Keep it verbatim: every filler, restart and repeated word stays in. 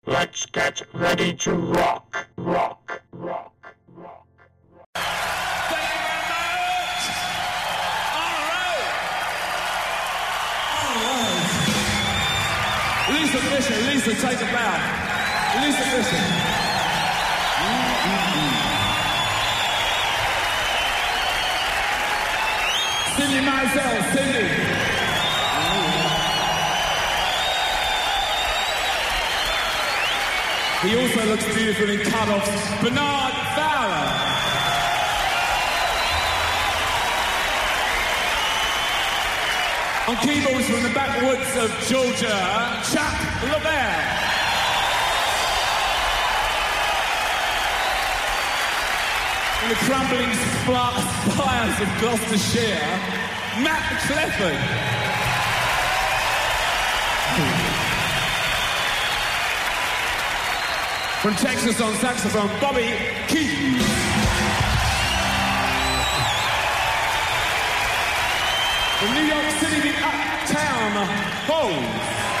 Let's get ready to rock, rock, rock, rock. Thank you very much. All right. All right. Lisa Fisher, Lisa, take a bow. Lisa Fisher. Mm-hmm. Cindy Mizell, Cindy. He also looks beautiful in cut-offs. Bernard Fowler. On keyboards from the backwoods of Georgia, Chuck LaBelle. In the crumbling spires of Gloucestershire, Matt Clifford. From Texas on saxophone, Bobby Keys. From New York City, the Uptown Bones.